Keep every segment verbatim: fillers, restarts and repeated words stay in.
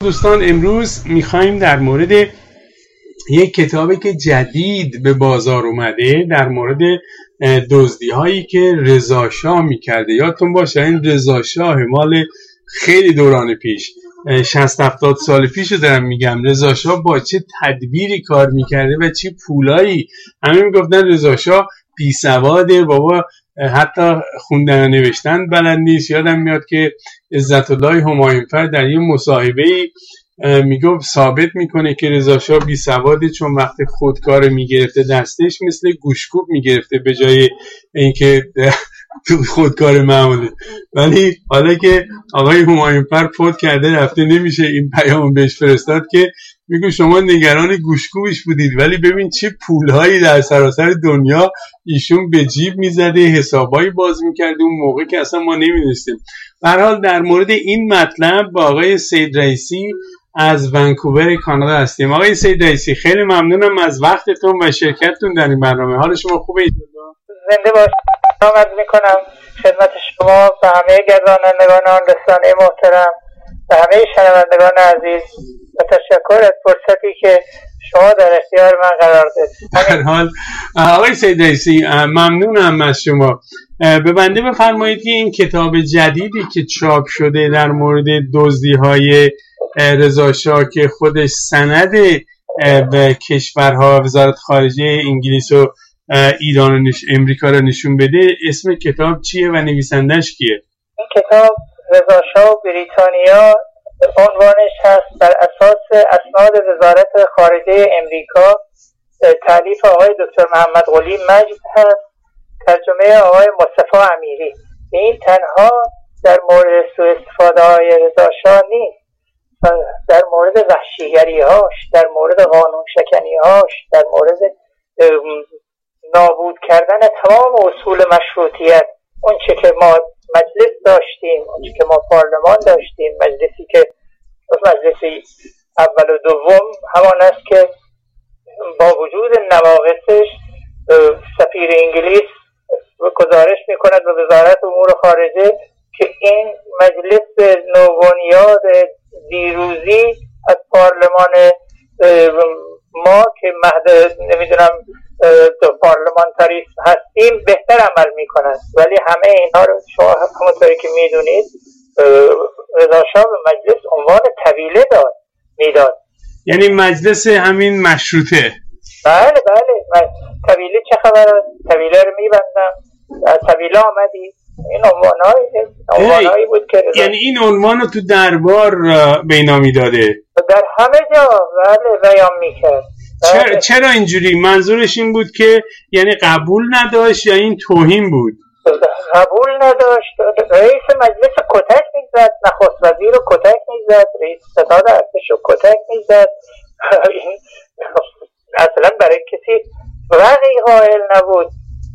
دوستان امروز میخوایم در مورد یک کتابی که جدید به بازار اومده در مورد دزدی هایی که رضا شاه میکرده. یادتون باشه این رضا شاه مال خیلی دوران پیش، شصت هفتاد سال پیش رو دارم میگم. رضا شاه با چه تدبیری کار میکرده و چه پولایی. همه میگفتن رضا شاه بی سواده، بابا حتی خوندن و نوشتن بلد نیست. یادم میاد که عزت الله همایونفر در یه مصاحبه‌ای میگفت ثابت میکنه که رضا شاه بی سواده، چون وقتی خودکار میگرفته دستش مثل گوشکوب میگرفته به جای اینکه خودکار معمولی. ولی حالا که آقای همایونفر فوت کرده رفته، نمیشه این پیام بهش فرستاد که میگه شما نگران گوشکوبش بودید، ولی ببین چه پولهایی در سراسر دنیا ایشون به جیب میزده، حسابایی باز میکرده اون موقع که اصلا ما نمیدونستیم. به هر حال در مورد این مطلب با آقای سید رئیسی از ونکوور کانادا هستیم. آقای سید رئیسی خیلی ممنونم از وقتتون و شرکتتون در این برنامه. حال شما خوبه؟ زنده باشید. سلام میکنم خدمت شما و همه گردانندگان رسانه محترم و همه شنوندگان عزیز و تشکر از فرصتی که شما در اختیار من قرار دادید. به هر حال آقای سید رئیسی ممنونم از شما. به بنده بفرمایید که این کتاب جدیدی که چاپ شده در مورد دزدی‌های رضا شاه که خودش سند به کشورها وزارت خارجه انگلیس و ایران و نش... امریکا رو نشون بده، اسم کتاب چیه و نویسندش کیه؟ این کتاب رضا شاه بریتانیا عنوانش هست، بر اساس اسناد وزارت خارجه امریکا، تالیف آقای دکتر محمد قلی مجد هست، ترجمه آقای مصطفی امیری. این تنها در مورد سوء استفاده های رضا شاه نیست، در مورد وحشیگری هاش، در مورد قانون شکنی هاش، در مورد نابود کردن تمام اصول مشروطیت، اون چه که ما مجلس داشتیم، اون چه که ما پارلمان داشتیم، مجلسی که مجلسی اول و دوم همان است که با وجود نواقصش سفیر انگلیس گزارش میکند به وزارت امور خارجه که این مجلس نوبنیاد دیروزی از پارلمان ما که مهد نمیدونم پارلمانتاریسم هستیم بهتر عمل میکنند. ولی همه اینها رو شما همونطوری که میدونید رضا شاه به مجلس عنوان طویله داد میداد، یعنی مجلس همین مشروطه. بله بله طویله چه خبر؟ طویله رو میبندم، طویله آمدی. این عنوانهایی عنوانهایی بود که یعنی این عنوان رو تو دربار به اینا میداده، در همه جا بله بیان میکرد. چرا, چرا اینجوری؟ منظورش این بود که یعنی قبول نداشت یا این توهین بود؟ قبول نداشت. رئیس مجلس کتک میزد، نخست وزیر رو کتک میزد، رئیس ستاد ارتش رو کتک میزد. اصلا برای کسی رقی قائل نبود.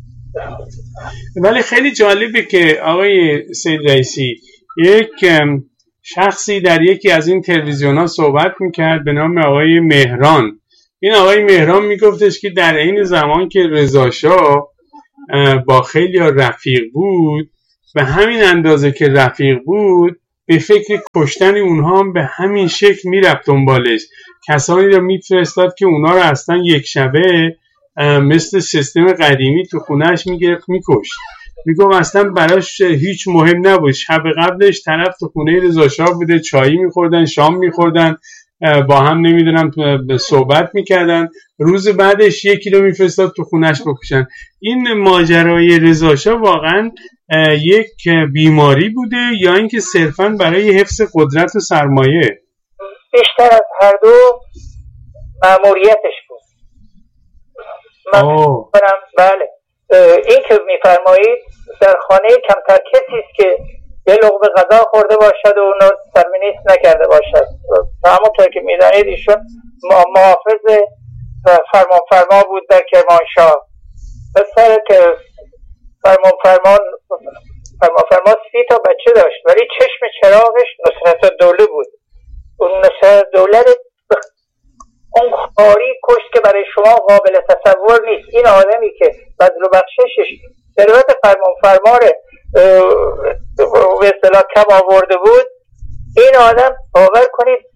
ولی خیلی جالبه که آقای سید رئیسی یک شخصی در یکی از این تلویزیون ها صحبت میکرد به نام آقای مهران. این آقای مهران میگفتش که در این زمان که رضا شاه با خیلی رفیق بود، به همین اندازه که رفیق بود به فکر کشتن اونها هم به همین شکل میرفت دنبالش. کسانی رو میفرستاد که اونا رو اصلا یک شبه مثل سیستم قدیمی تو خونهش میگرفت میکشت. میگم اصلا براش هیچ مهم نبود. شب قبلش طرف تو خونه رضا شاه بوده، چایی میخوردن، شام میخوردن، با هم نمیدونم صحبت میکردن، روز بعدش یکی رو میفرستاد تو خونش بکشن. این ماجرای رضا شاه واقعا یک بیماری بوده یا اینکه صرفا برای حفظ قدرت و سرمایه؟ بیشتر از هر دو مأموریتش بود. من می‌کنم بله این که میفرمایید در خانه کمتر کسی است که یه لقمه غذا خورده باشد و اونو ترمینیست نکرده باشد. همونطور که میدانید ایشون محافظ فرمان فرما بود در کرمانشاه. بسیار که فرمان فرمان فرمان فرما سی تا بچه داشت ولی چشم چراغش نصرت دوله بود. اون نصرت دوله اون خاری کشت که برای شما قابل تصور نیست. این آدمی که بذل و بخششش ثروت فرمان فرمار به اصطلاح کم آورده بود، این آدم باور کنید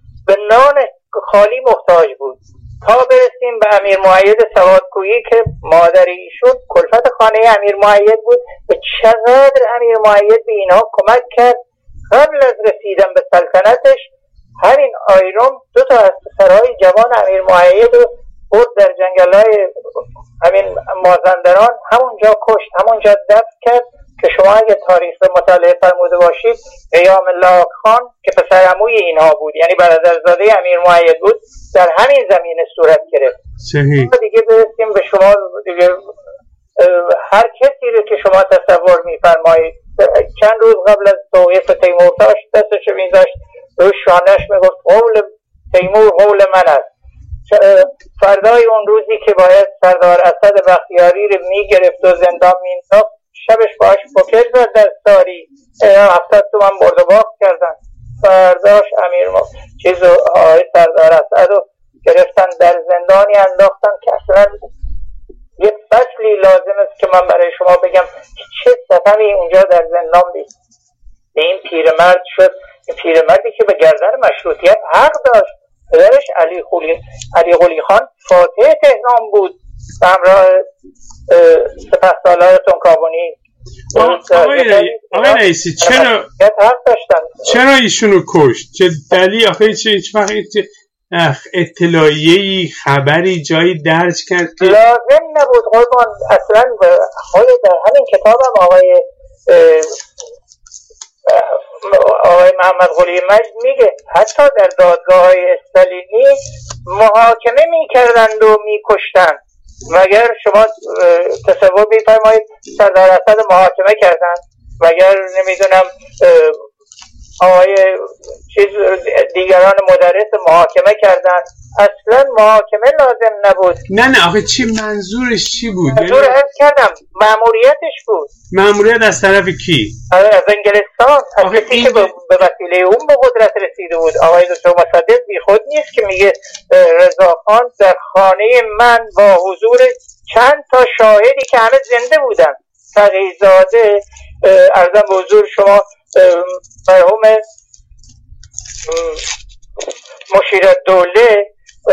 نان خالی محتاج بود، تا برسیم به امیر مؤید سوادکویی که مادر ایشون کلفت خانه امیر مؤید بود. به چقدر امیر مؤید به اینها کمک کرد. قبل از رسیدن به سلطنتش همین آیروم دو تا از پسرهای جوان امیر مؤید رو برد در جنگل‌های همین مازندران، همونجا کشت، همونجا دفن کرد که شما اگه تاریخ مطالعه فرموده باشید قیام الله خان که پسر عموی اینها بود، یعنی برادرزاده امیر مؤید بود، در همین زمینه صورت گرفت. صحیح. دیگه برسیم به شما دیگه هر کسی رو که شما تصور می‌فرمایید چند روز قبل از توقیف تیمورتاش دستش می‌ذاشت روی شانه‌اش میگفت قول تیمور قول من است. فردای اون روزی که باید سردار اسد بختیاری رو میگرفت و زندان مینداخت، شبش باش پوکر زد در ساری، هفتاد تومن برد و باخت کردن. فرداش امیر ما چیز آقای سردار اسد رو گرفتن در زندانی انداختن که اصلا یه فصلی لازم است که من برای شما بگم چه ستمی اونجا در زندان دید. این پیرمرد شد، این پیرمردی که به گردن مشروطیت حق داشت. پدرش علی قلی علی قلی خان فاتح تهران بود به همراه سپهسالار تنکابونی. آقای رئیسی چرا چرا ایشونو کشت؟ چه دلیل؟ آخه چه هیچ وقت اطلاعیه‌ای خبری جایی درج کرد که لازم نبود قربان. اصلا حال در همین کتابم آقای آقای محمد قلی مجد میگه حتی در دادگاه‌های استالینی محاکمه میکردند و میکشتند. مگر شما تصور میفرمایید سردار اسد محاکمه کردند؟ مگر نمیدونم آقای چیز دیگران مدرس محاکمه کردند؟ اصلا محاکمه لازم نبود. نه نه آخه چی منظورش چی بود؟ منظور عرض کردم مأموریتش بود. مأموریت از طرف کی؟ از انگلستان، از کسی این... که به وسیله اون به قدرت رسیده بود. آقای دکتر مصدق بی خود نیست که میگه رضاخان در خانه من با حضور چند تا شاهدی که همه زنده بودن، تقی‌زاده، عرضم به حضور شما مرحوم مشیرالدوله،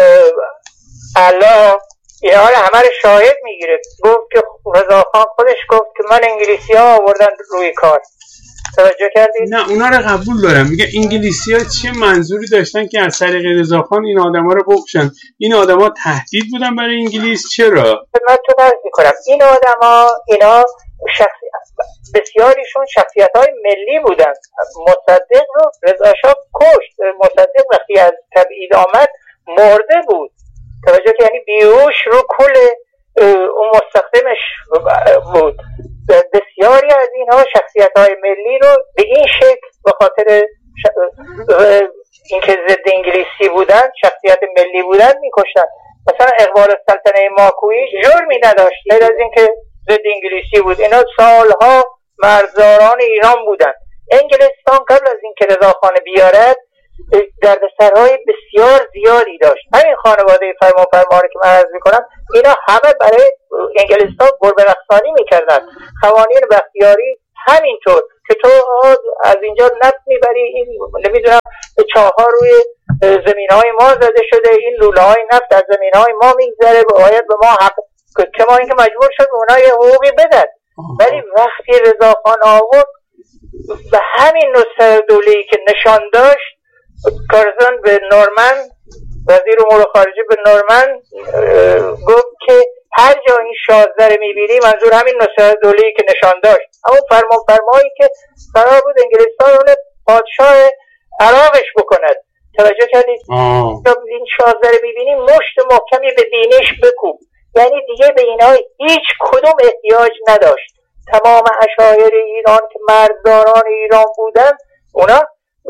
علا، اینا رو همه رو شاهد میگیره. گفت که رضاخان خودش گفت که من انگلیسی ها آوردن روی کار. توجه کردید؟ نه اونا رو قبول دارم. میگه انگلیسی ها چه منظوری داشتن که از طریق رضاخان این آدم ها رو بکشن؟ این آدم ها تهدید بودن برای انگلیس؟ چرا؟ من تو عرض میکنم این آدم ها اینا شخصی... بسیاریشون شخصیت های ملی بودن. مصدق رو رضا شاه کشت. مصدق وقتی از تبعید آمد مرده بود. توجه که یعنی بیهوش رو کل اون مستخدمش بود. بسیاری از اینها شخصیت های ملی رو به این شکل به خاطر ش... اینکه ضد انگلیسی بودن، شخصیت ملی بودن میکشتن. مثلا اقبال السلطنه ماکویی جرمی نداشت غیر از اینکه ضد انگلیسی بود. اینا سالها مرزداران ایران بودن. انگلستان قبل از اینکه رضاخان بیارد دردسرهای بسیار زیادی داشت. همین خانواده فرمانفرما که من عرض میکنم اینا همه برای انگلستان گربه رقصانی میکردن. قوانین بختیاری همینطور که تو از اینجا نفت میبری، این نمیدونم چاه‌ها روی زمینهای ما زده شده، این لوله های نفت از زمینهای ما میگذره، باید به ما حق که ما اینکه مجبور شد اونا یه حقوقی بدن. ولی وقتی رضاخان آورد به همین نسخه دوله‌ای که نشان داشت، کارزان به نورمن، وزیر امور خارجه به نورمن گفت که هر جا این شازده رو میبینی، منظور همین نسخه دوله‌ای که نشان داشت، همون فرمان فرمایی که قرار بود انگلستان اون پادشاه عراقش بکند. توجه کردید؟ این شازده رو میبینی مشت محکمی به بینش بکوب. یعنی دیگه به اینها هیچ کدوم احتیاج نداشت. تمام اشایر ایران که مرزداران ایران بودن، اونا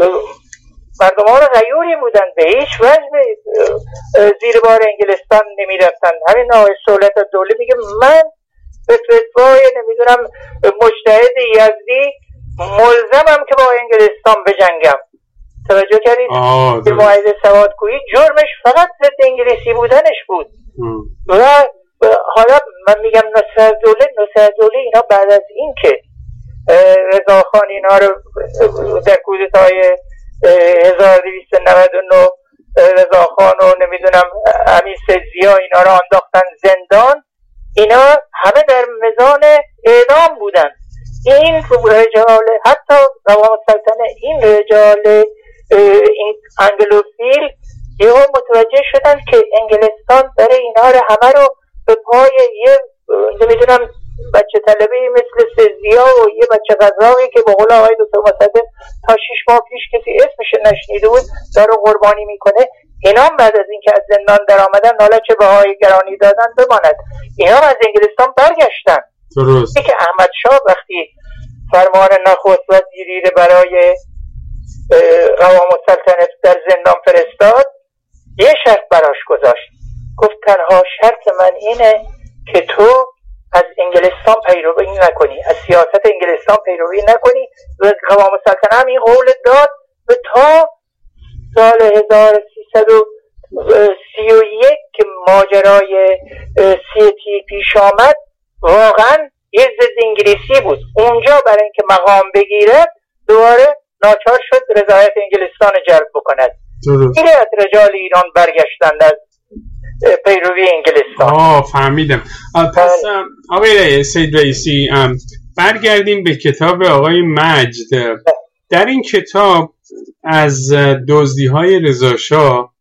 مردم ها رو غیوری بودن، به هیچ وجه زیر بار انگلستان نمی رفتن. همین آقای سهولت الدوله میگه من به فتوای نمیدونم مجتهد یزدی ملزمم که با انگلستان بجنگم. توجه کردید؟ به مؤید سوادکویی جرمش فقط ضد انگلیسی بودنش بود. و حالا من میگم نصرت دوله نصرت دوله اینا بعد از این که رضاخان اینا رو در کودتای هزار و دویست و نود و نه رضاخان و نمیدونم امیر سیدزیا اینا رو انداختن زندان، اینا همه در میزان اعدام بودن. این رجال، حتی قوام السلطنه، این رجال این انگلوفیل یهو متوجه شدن که انگلستان داره اینا رو همه رو به پای یه نمیدونم بچه طلبه مثل سزیا و یه بچه غذاقی که به قول آقای دکتر مصدق تا شیش ماه پیش کسی اسمش نشنیده بود داره قربانی میکنه. اینا بعد از اینکه از زندان در آمدن، حالا چه بهای گرانی دادن بماند، اینا از انگلستان برگشتن. درست. که احمد شاه وقتی فرمان نخست وزیری برای قوام السلطنه در زندان فرستاد، یه شرط براش گذاشت، گفت تنها شرط من اینه که تو از انگلستان پیروی نکنی، از سیاست انگلستان پیروی نکنی. و قوام السلطنه هم این قول داد و تا سال هزار و سیصد و سی و یک که ماجرای سیتی پیش آمد، واقعا یه ضد انگلیسی بود. اونجا برای اینکه مقام بگیره دوباره ناچار شد رضایت انگلستان جلب بکند. خیلی از رجال ایران برگشتن از پیروی انگلستان. آه فهمیدم. پس آقای سید رئیسی برگردیم به کتاب آقای مجد. در این کتاب از دزدی‌های رضا شاه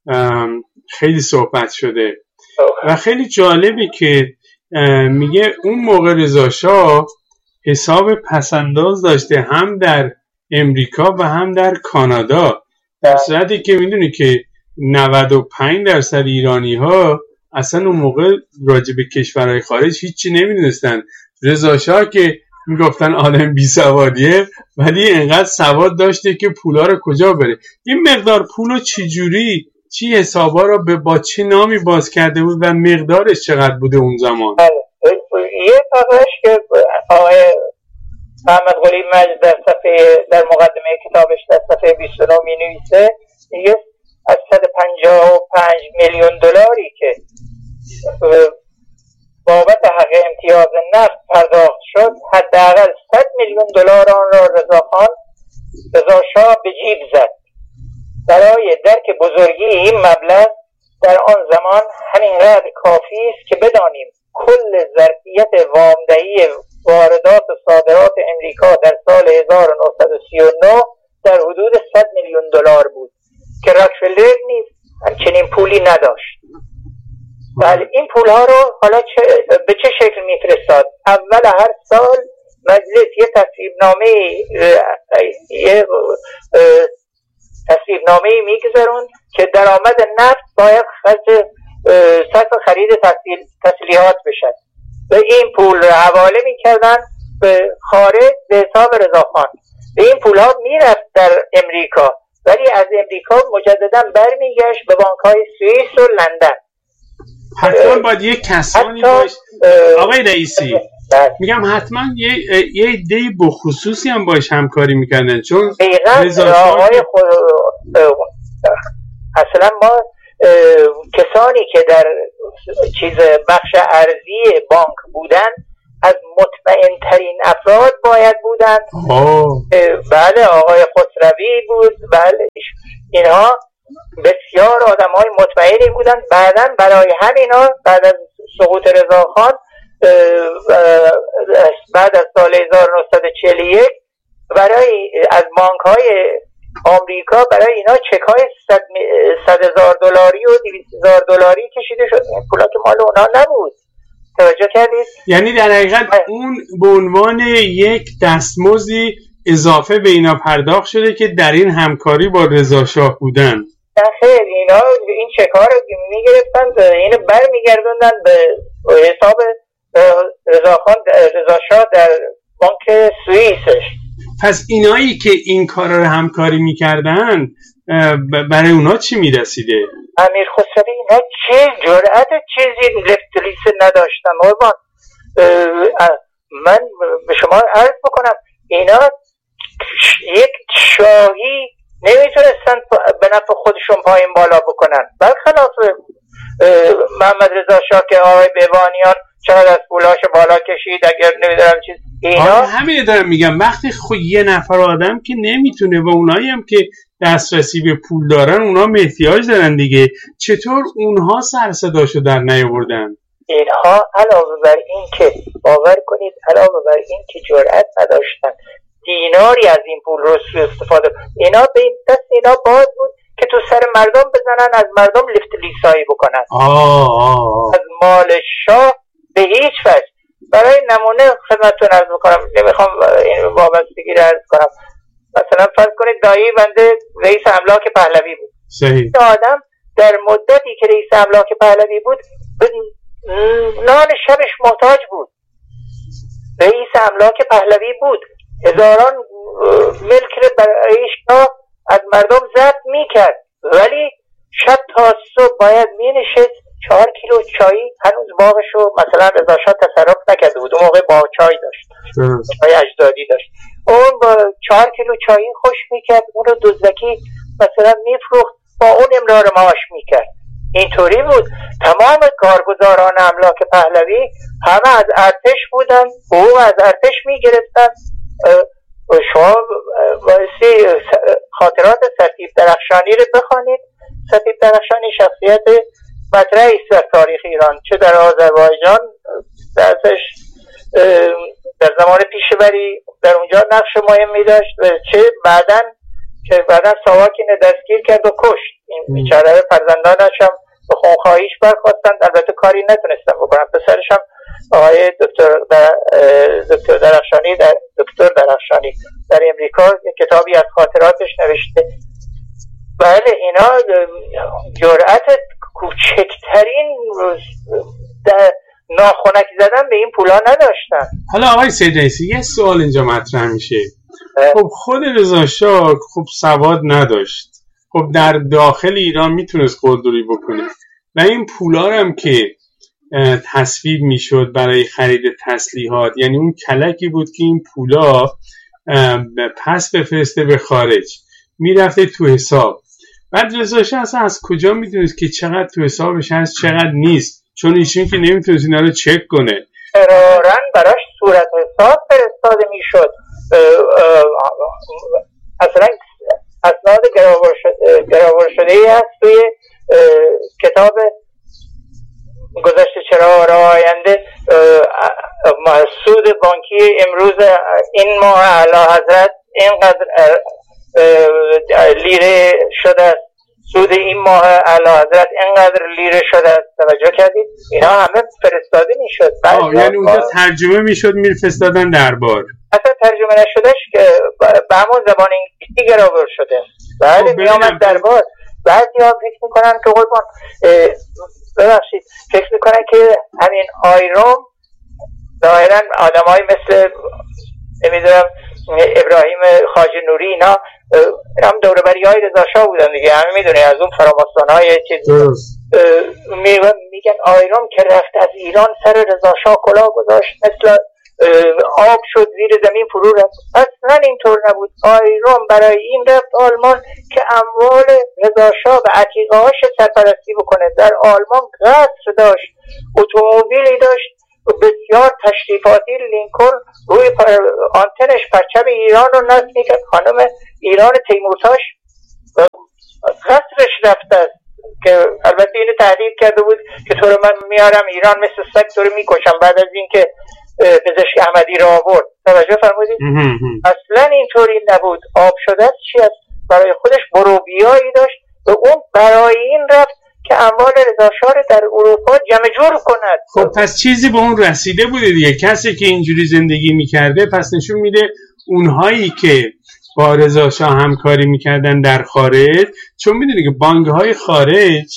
خیلی صحبت شده و خیلی جالبه که میگه اون موقع رضا شاه حساب پسنداز داشته هم در امریکا و هم در کانادا، در صورتی که میدونی که نود و پنج درصد ایرانی ها اصلا اون موقع راجع به کشورهای خارج هیچی نمیدونستن. رضا شاه که میگفتن آدم بی سوادیه، ولی انقدر سواد داشته که پولا رو کجا بره. این مقدار پولو چی جوری چی حسابا رو به با چه نامی باز کرده بود و مقدارش چقدر بوده اون زمان؟ یه فقرش که آقای محمد قلی مجد در صفحه در مقدمه کتابش در صفحه بیست و نه می نویسه، میگه از صد و پنجاه و پنج میلیون دلاری که بابت حق امتیاز نفت پرداخت شد، حداقل صد میلیون دلار آن را رضاخان رضا شاه به جیب زد. برای درک بزرگی این مبلغ در آن زمان همینقدر کافی است که بدانیم کل ظرفیت وامدهی واردات و صادرات امریکا در سال هزار و نهصد و سی و نه در حدود صد میلیون دلار بود که راکفلر نیز همچنین پولی نداشت. بله، این پولها رو حالا چه به چه شکل میفرستاد؟ اول هر سال مجلس یه تصویبنامه یه تصویبنامه میگذارون که درآمد نفت باید خرج صرف خرید تسلیحات بشد و این پول رو حواله میکردن به خارج به حساب رضاخان و این پول ها میرفت در امریکا، ولی از امریکا مجددا برمیگشت به بانک های سوئیس و لندن. حتما باید یک کسانی باش آقای رئیسی، میگم حتما یه یه ایده بخصوصی هم باش همکاری میکردن، چون آقای خود اصلا ما کسانی که در چیز بخش ارزی بانک بودن از مطمئن ترین افراد باید بودن. بله، آقای خسروی بود، بله، اینها بسیار آدم های مطمئنی بودن. بعداً برای همینا بعد از سقوط رضاخان بعد از سال هزار و نهصد و چهل و یک برای از بانک های آمریکا برای اینا چک های صد هزار دلاری و دویست هزار دلاری کشیده شد. این پولا که مال اونا نبود. توجه کردید؟ یعنی در حقیقت اون به عنوان یک دستمزدی اضافه به اینا پرداخت شده که در این همکاری با رضا شاه بودن. خیر، اینا این چک ها رو میگرفتن، اینو بر میگردوندن به حساب رضاخان رضا شاه در بانک سوئیسش. پس اینایی که این کارا رو همکاری میکردن برای اونا چی میرسیده؟ امیر خسروی اینا چه جرأت چیزی لفتلیسه نداشتن. قربان من به شما عرض بکنم اینا یک شاهی نمیتونستن به نفع خودشون پایین بالا بکنن، برخلاف محمد رضا شاه که آقای بهبانیان چقدر از پولاش بالا کشید. اگر نمیدونم چیز اینا همین دارم میگم، وقتی خود یه نفر آدم که نمیتونه و اونایی هم که دسترسی به پول دارن اونا هم احتیاج دارن دیگه. چطور اونها سر صداشو در نیاوردن؟ اینها علاوه بر این که باور کنید علاوه بر این که جرأت نداشتن دیناری از این پول رو سوء استفاده، اینا به این دست اینا باز بود که تو سر مردم بزنن، از مردم لیفت لیسایی بکنن. آه آه. از مال شاه به هیچ وجه. برای نمونه خدمتتون عرض میکنم، نمیخوام این وابستگی رو عرض کنم. مثلا فرض کنید دایی بنده رئیس املاک پهلوی بود. صحیح. این آدم در مدتی که رئیس املاک پهلوی بود به نان شبش محتاج بود. رئیس املاک پهلوی بود، هزاران ملک رو برای شاه از مردم ضبط میکرد، ولی شب تا صبح باید مینشست چهار کیلو چایی، هنوز باغشو مثلا رضا شاه تصرف نکرده بود، اون موقع باغ چای داشت، چای اجدادی داشت، اون با چهار کیلو چایی خوش میکرد، اون رو دزدکی مثلا میفروخت، با اون امرار معاش میکرد. اینطوری بود. تمام کارگزاران املاک پهلوی همه از ارتش بودن، حقوق از ارتش میگرفتن. شما باعثی خاطرات سطیب درخشانی رو بخوانید. سطیب درخشانی شخصیت مطرحی است در تاریخ ایران، چه در آذربایجان درسش در زمان پیشوری در اونجا نقش مهمی داشت، چه بعدن که بعدن ساواکین دستگیر کرد و کشت. این بیچاره فرزندانش هم به خونخواهیش برخواستند، البته کاری نتونستن بکنن. پسرش هم آقای دکتر در دکتر درخشانی در دکتر درخشانی در امریکا یک کتابی از خاطراتش نوشته. بله اینا جرأت کوچکترین ناخنک زدن به این پولا نداشتن. حالا آقای سید رئیسی یه سوال اینجا مطرح میشه. خب خود رضا شاه خب سواد نداشت، خب در داخل ایران میتونست قلدری بکنه و این پولا هم که تصویب میشد برای خرید تسلیحات، یعنی اون کلکی بود که این پولا پس بفرسته به خارج، میرفته تو حساب. بعد رضا شاه اصلا از کجا میدونست که چقدر تو حسابش هست چقدر نیست؟ چون ایشون که نمیتونست اینا رو چک کنه. قرارن براش صورت حساب فرستاده میشد. اصلا اسناد گراور شده ای هست توی کتاب گذشته چرا را آینده. سود بانکی امروز این ماه اعلی حضرت اینقدر لیره شده است، سود این ماه اعلی حضرت اینقدر لیره شده است. توجه کردید؟ اینا همه فرستاده میشد. یعنی اونجا ترجمه میشد میفرستادن دربار. اصلا ترجمه نشدهش که به همون زبان انگلیسی گراور شده. بله میامد دربار. بعضی ها فکر میکنن که قربان ببخشید فکر میکنن که همین آیروم ظاهرا آدم های مثل نمیدونم ابراهیم خواجه نوری اینا هم دوربری های رضا شاه بودن دیگه، همه میدونی از اون فراماسون های چیز میگن آیروم که رفت از ایران سر رضا شاه کلاه گذاشت، مثل آب شد زیر زمین فرو رفت. اصلا اینطور نبود. آیروم برای این رفت آلمان که اموال رضا شاه و عتیقه هاش سرپرستی بکنه. در آلمان قصر داشت، اتومبیلی داشت بسیار تشریفاتی، لینکلن روی پر... آنتنش پرچم ایران رو نصب میکرد. خانم ایران تیمورتاش قصرش رفته است که البته اینو تهدید کرده بود که تو رو من میارم ایران مثل سگ تو رو میکشم بعد از اینکه پزشک احمدی رو آورد. توجه فرمودید؟ اصلا اینطوری نبود. آب شده است چی است؟ برای خودش بروبیایی داشت و اون برای این رفت که اموال رضا شاه در اروپا جمع جور کند. خب پس چیزی به اون رسیده بوده دیگه. کسی که اینجوری زندگی میکرده پس نشون میده اونهایی که با رضا شاه همکاری میکردن در خارج، چون میدونی که بانک‌های خارج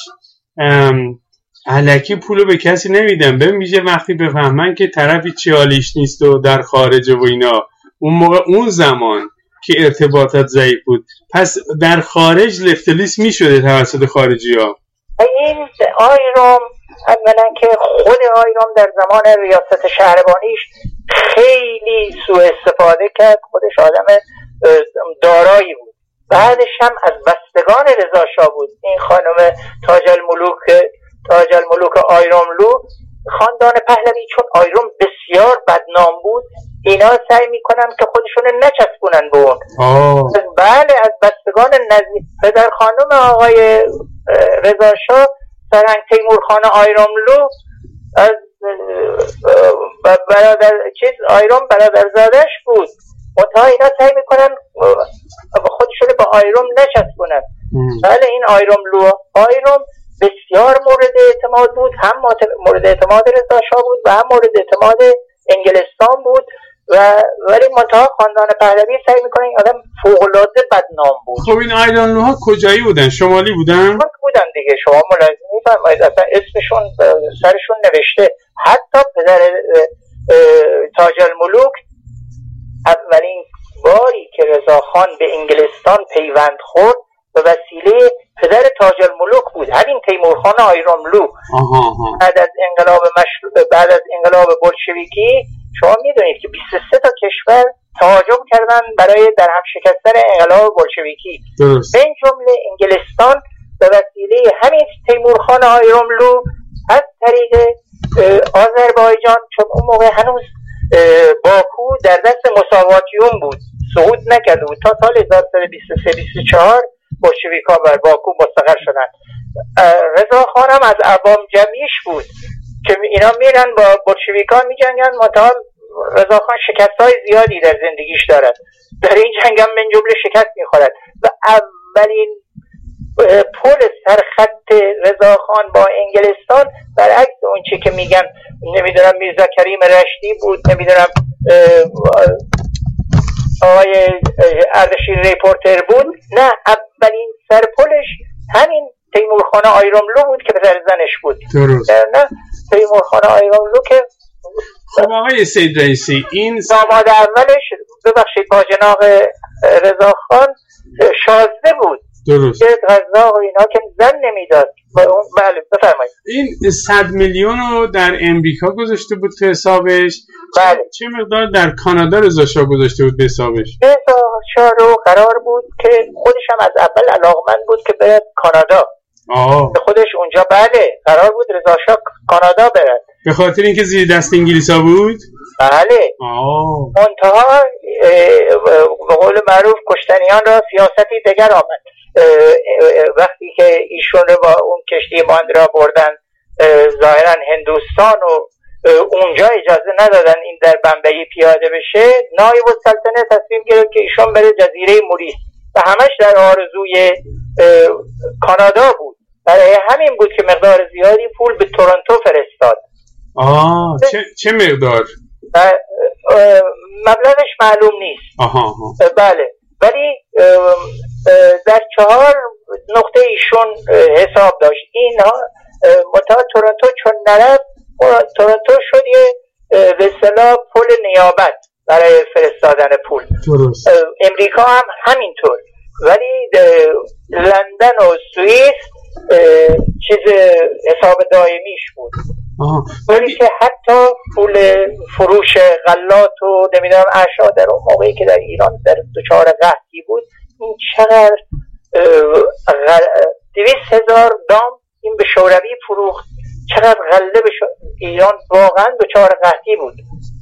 الکی پولو به کسی نمیدن. ببین میشه وقتی بفهمن که طرفی چیالیش نیست و در خارجه و اینا، اون موقع اون زمان که ارتباطات ضعیف بود، پس در خارج لفتلیس میشده توسط خارجی ها. این آیروم اولا که خود آیروم در زمان ریاست شهربانیش خیلی سوء استفاده کرد. خودش آدم دارایی بود. بعدش هم از بستگان رضا شاه بود. این خانم تاج الملوک تاج الملوک آیروملو خاندان پهلوی، چون آیروم بسیار بدنام بود، اینا سعی میکنن که خودشون نچسبونن به اون. بله، از بستگان نزدیک پدر خانم آقای رضا شاه سرهنگ تیمورخان آیراملو از برادر چیز آیرام برادرزادش بود. منتها اینا سعی میکنن خودشون به آیرام نچسبونن. بله، این آیراملو آیرام بسیار مورد اعتماد بود، هم مورد اعتماد رضا شاه بود و هم مورد اعتماد انگلستان بود و ولی منتها خاندان پهلوی سعی میکنه این آدم فوق‌العاده بدنام بود. خب این آیراملوها کجایی بودن؟ شمالی بودن؟ بودن دیگه، شما ملاحظه میفرمایید اصلا اسمشون سرشون نوشته. حتی پدر تاج الملوک اولین باری که رضاخان به انگلستان پیوند خورد به وسیله پدر تاج الملوک بود، همین تیمورخان آیراملو. بعد از انقلاب مشروع بعد از انقلاب بولشویکی شما میدونید که بیست و سه تا کشور تهاجم کردن برای در هم شکستن انقلاب بولشویکی، به این جمله انگلستان به وسیله همین تیمورخان آیراملو از طریق آذربایجان، چون اون موقع هنوز باکو در دست مساواتیون بود، صعود نکرده بود، تا سال هزار و سیصد و بیست و سه بیست و چهار بولشویک‌ها بر باکو مستقر شدن. رضا خان هم از عوام جمعیش بود که اینا میرن با بولشویک‌ها میجنگن، منتها رضا خان شکست‌های زیادی در زندگیش دارد، در این جنگ هم من جمله شکست میخورد و اولین پل سرخط رضا خان با انگلستان برعکس اون چی که میگن نمیدونم میرزا کریم رشدی بود، نمیدونم آقای اردشیر ریپورتر بود، نه، اولین سرپلش همین تیمورخان آیراملو بود که پسر زنش بود. درست. نه، تیمورخان آیراملو که خب آقای سید رئیسی این داماد اولش ببخشید باجناق رضا خان شازده بود. درست. که غذا و اینا که زن نمیداد. بله بفرمایید. این صد میلیون رو در امریکا گذاشته بود تو حسابش. بله. چه مقدار در کانادا رضا شاه گذاشته بود به حسابش؟ رضا شاه رو قرار بود که خودش هم از اول علاقمند بود که بره کانادا. آه. خودش اونجا بله قرار بود رضا شاه کانادا بره. به خاطر اینکه زیر دست انگلیسا بود؟ بله. آه. منتها به قول معروف کشتنیان را سیاستی دیگر آمد. وقتی که ایشون رو با اون کشتی ماندرا بردن ظاهرا هندوستان و اونجا اجازه ندادن این در بمبئی پیاده بشه، نایب السلطنه تصمیم گرفت که ایشون بره جزیره موریس و همش در آرزوی کانادا بود. برای همین بود که مقدار زیادی پول به تورنتو فرستاد. آه چه, چه مقدار؟ مبلغش معلوم نیست. آها آها. بله، ولی در چهار نقطه ایشون حساب داشت. اینها منتها تورنتو چون نرفت، تورنتو شد یه به اصطلاح پل نیابت برای فرستادن پول. درست. امریکا هم همینطور، ولی لندن و سوئیس چیز حساب دائمیش بود. ولی که حتی پول فروش غلات و نمیدونم اشیا در اون موقعی که در ایران در دچار قحطی بود، این چقدر دویست هزار دام این به شوروی فروخت، چقدر غله به ایران واقعا دچار قحطی بود،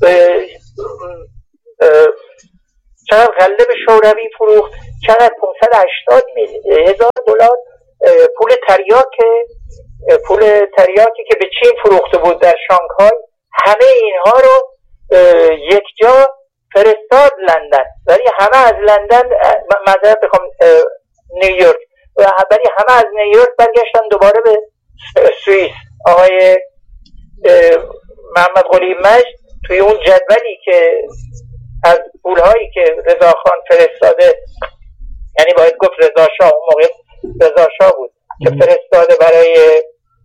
چقدر غله به شوروی فروخت، چقدر پانصد و هشتاد هزار دلار پول تریاک پول تریاکی که به چین فروخته بود در شانگهای، همه اینها رو یک جا فرستاد لندن، ولی همه از لندن معذرت بخوام نیویورک، ولی همه از نیویورک برگشتن دوباره به سوئیس. آقای محمد قلی مجد توی اون جدولی که از پولهایی که رضا خان فرستاده، یعنی باید گفت رضا شاه، اون موقع رضا شاه بود که فرستاده برای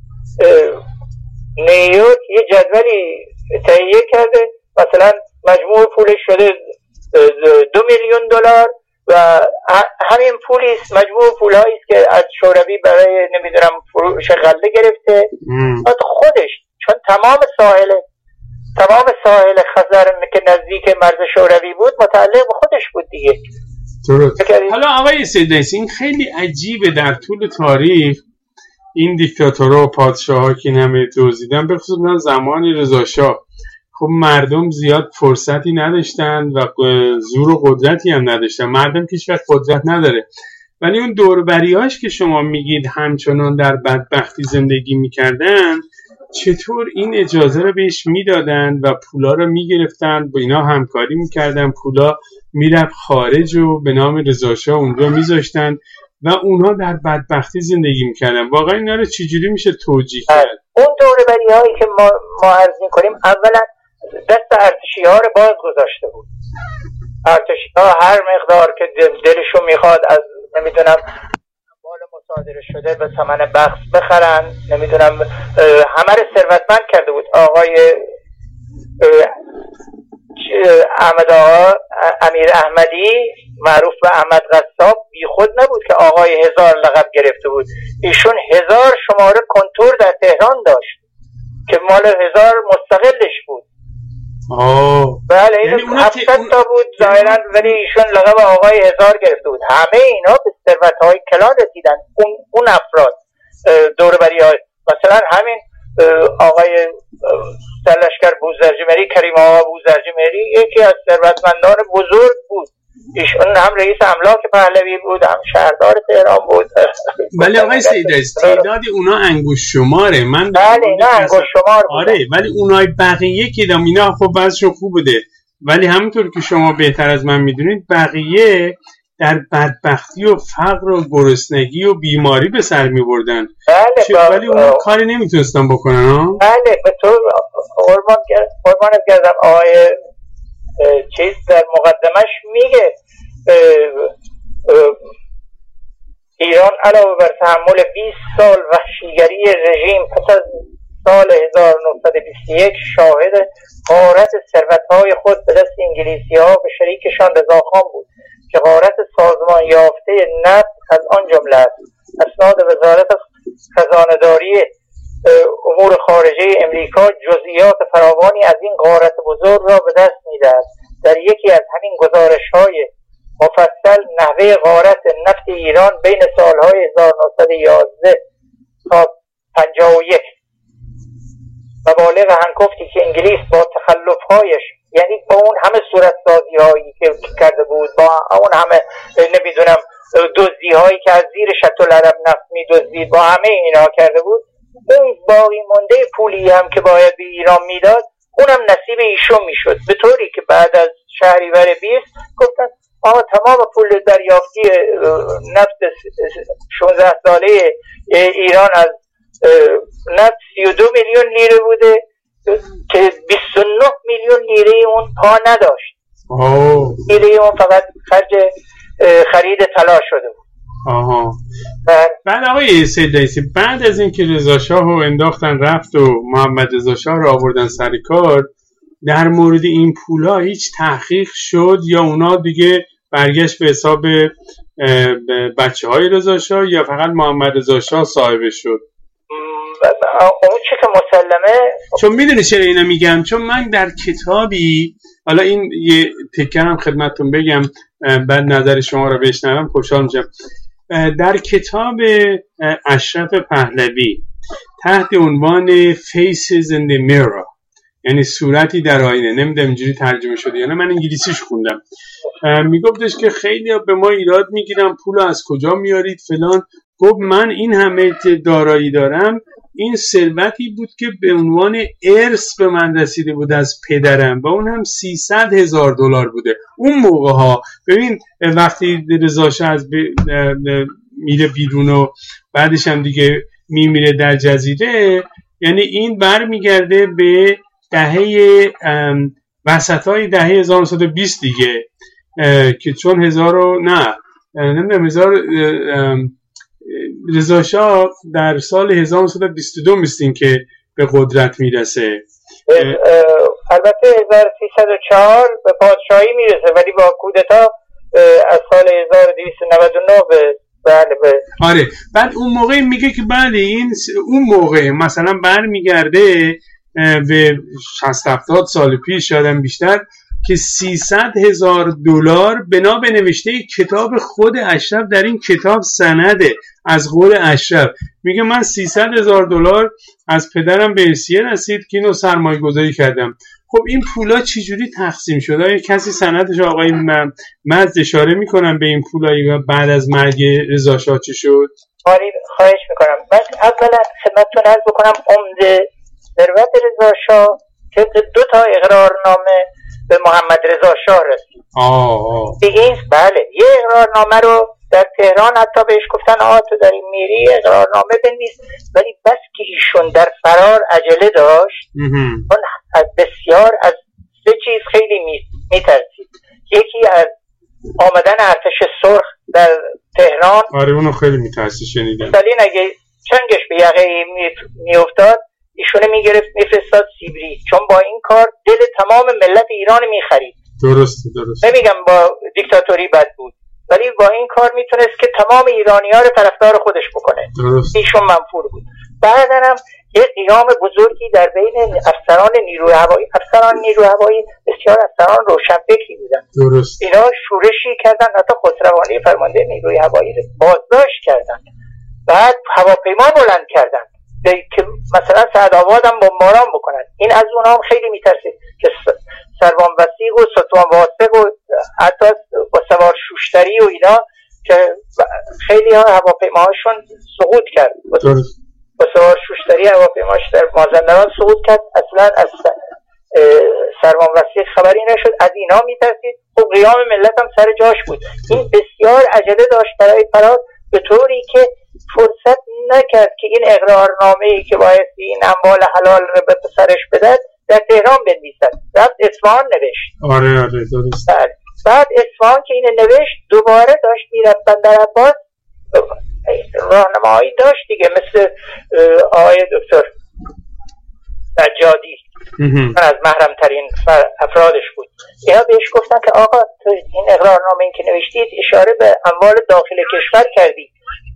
نیویورک، یه جدولی تهیه کرده، مثلا مجموع پولش شده دو میلیون دلار و همین پولیست، مجموع پولهایی است که از شوروی برای نمیدونم فروش غله گرفته. بعد خودش چون تمام ساحل تمام ساحل خزر که نزدیک مرز شوروی بود متعلق به خودش بود دیگه. درست. حالا آقای سید رئیسی، این خیلی عجیبه در طول تاریخ این دیکتاتورها و پادشاه‌ها که همه دزدیدن، به خصوص زمان رضا شاه، خب مردم زیاد فرصتی نداشتن و زور و قدرتی هم نداشتن. مردم که هیچ وقت قدرت نداره، ولی اون دوربریاش که شما میگید همچنان در بدبختی زندگی میکردن، چطور این اجازه رو بهش میدادن و پولا رو میگرفتن، با اینا همکاری میکردن، پولا میرفت خارج و به نام رضاشاه اونجا میذاشتن و اونها در بدبختی زندگی میکردن. واقعا اینا رو چجوری میشه توجیه کرد؟ اون دوربری هایی که ما, ما عرض میکنیم اولا دست ارتشی ها رو باز گذاشته بود. ارتشی ها هر مقدار که دلشون میخواد از نمیدونم مال مصادره شده به ثمن بخس بخرن، نمیدونم همه رو ثروتمند کرده بود. آقای احمد آقا امیر احمدی معروف به احمد قصاب بی خود نبود که آقای هزار لقب گرفته بود. ایشون هزار شماره کنتور در تهران داشت که مال هزار مستقلش بود. آه. بله این هفتصد تا بود ظاهرا، ولی ایشون لقب آقای هزار گرفته بود. همه اینا به ثروت‌های کلان رسیدن. اون اون افراد دوربری‌های مثلا همین آقای سرلشکر بوزرجمهری، کریم آقا بوزرجمهری یکی از ثروتمندان بزرگ بود. ایشون هم رئیس املاک پهلوی بود، هم شهردار تهران بود. ولی آقای سیدعزیز تعداد اونا انگوش شماره. من بله اینا انگوش شمار بود. آره ولی اونای بقیه که دم اینا خب بعضشون خوب بوده، ولی همونطور که شما بهتر از من میدونید بقیه در بدبختی و فقر و گرسنگی و بیماری به سر میبردن. بله ولی اونا کاری نمیتونستن بکنن. ها بله به طور قربان قربانت گردم آقای چیز در مقدمش میگه ایران علاوه بر تحمل بیست سال وحشیگری رژیم پس از سال هزار و نهصد و بیست و یک شاهد غارت ثروت‌های خود به دست انگلیسی‌ها به شریکشان رضاخان بود که غارت سازمان یافته نفت از آن جمله است. اسناد وزارت خزانه‌داری امور خارجه امریکا جزئیات فراوانی از این غارت بزرگ را به دست می‌دهد. در یکی از همین گزارش‌های مفصل نحوه غارت نفت ایران بین سالهای هزار و نهصد و یازده تا پنجاه و یک مبالغ هنگفتی که انگلیس با تخلف‌هایش، یعنی با اون همه صورتسازی‌هایی که کرده بود، با اون همه نمیدونم دزدی‌هایی که از زیر شط العرب نفت می‌دزدید، با همه اینا کرده بود، اون باقی مونده پولی هم که باید به ایران میداد اونم نصیب ایشون میشد، به طوری که بعد از شهریور بیست گفتن آقا تمام پول دریافتی نفت شانزده ساله ایران از نفت سی و دو میلیون لیره بوده که بیست و نه میلیون لیره اون پا نداشت. لیره اون فقط خرج خرید طلا شده بود. آها. بعد آقای سیدعزیز بعد از اینکه رضا شاه رو انداختن رفت و محمد رضا شاه رو آوردن سر کار، در مورد این پولا هیچ تحقیق شد یا اونا دیگه برگشت به حساب بچه های رضا شاه یا فقط محمد رضا شاه صاحبش شد؟ اون چه که مسلمه، چون میدونی چرا اینا میگم، چون من در کتابی، حالا این یه تکرم خدمتتون بگم بعد نظر شما رو بشنوم خوشحال میشم، در کتاب اشرف پهلوی تحت عنوان Faces in the Mirror، یعنی صورتی در آینه، نمیدونم اینجوری ترجمه شده یا نه، من انگلیسیش خوندم، میگفتش که خیلی به ما ایراد میگیرن پول از کجا میارید فلان. گفت من این همه دارایی دارم، این ثروتی بود که به عنوان ارث به من رسیده بود از پدرم و اون هم سیصد هزار دلار بوده اون موقع ها. ببین وقتی رضا شاه از میره بیرون و بعدش هم دیگه میمیره در جزیره، یعنی این بر میگرده به دهه وسطای دهه هزار و نهصد و بیست دیگه، که چون هزار و نه نمیدونم هزار رضا شاه در سال هزار و نهصد و بیست و دو میستین که به قدرت میرسه. البته هزار و سیصد و چهار به پادشاهی میرسه، ولی با کودتا از سال هزار و دویست و نود و نه به بله به آره. بعد اون موقع میگه که بله این اون موقع مثلا برمیگرده به شصت هفتاد سال پیش شدن بیشتر، که سیصد هزار دلار بنا به نوشته کتاب خود اشرف، در این کتاب سنده از قول اشرف میگه من سیصد هزار دلار از پدرم به ارثیه رسید که اینو سرمایه گذاری کردم. خب این پولا چجوری تقسیم شد؟ آیا کسی سندش آقای مجد اشاره میکنم به این پولایی بعد از مرگ رضا شاه چی شد؟ آره خواهش میکنم. من اولا خدمتتون عرض بکنم عمده ثروت رضا شاه که دو تا اقرارنامه به محمد رضا شاه رسید. آه دیگه بله یه اقرارنامه رو در تهران حتی بهش گفتن آه تو داری میری اقرارنامه بنویس، ولی بس که ایشون در فرار عجله داشت اون بسیار از سه چیز خیلی میترسید. یکی از آمدن ارتش سرخ در تهران. آره اونو خیلی میترسید شنیدم. مثلا اگه چنگش به یقه میافتاد ایشونه میگرفت میفرستاد سیبری، چون با این کار دل تمام ملت ایران میخرید. درسته درسته. نمیگم با دیکتاتوری بد بود، ولی با این کار میتونست که تمام ایرانی‌ها رو طرفدار خودش بکنه. درست. ایشون منفور بود. بعداً هم یه قیام بزرگی در بین افسران نیروی هوایی، افسران نیروی هوایی بسیار افسران روشنفکری بودن. درست. اینا شورشی کردن، حتی خسروانی فرمانده نیروی هوایی رو بازداشت کردن. بعد هواپیما بلند کردن که مثلا سعدآباد هم بمباران بکنن. این از اونها هم خیلی میترسید که سروان وثیق و ستوان واسق و حتی با سوار شوشتری و اینا که خیلی ها هواپیماهاشون سقوط کرد. درست. با سوار شوشتری هواپیماش در مازندران سقوط کرد. اصلا از سروان وثیق خبری نشد. از اینا میترسید. خب قیام ملت هم سر جاش بود. این بسیار عجله داشت برای فرار، به طوری که فرصت نکرد که این اقرارنامه‌ای که باید این اموال حلال رو به پسرش بدهد در تهران بنویسد. رفت اصفهان نوشت. آره آره درست. بعد, بعد اصفهان که اینو نوشت دوباره داشت میرفت بندر عباس، راهنمایی داشت دیگه، مثل آقای دکتر سجادی من از محرم ترین افرادش بود. اینا بهش گفتن که آقا تو این اقرارنامه این که نوشتید اشاره به اموال داخل کشور کردی،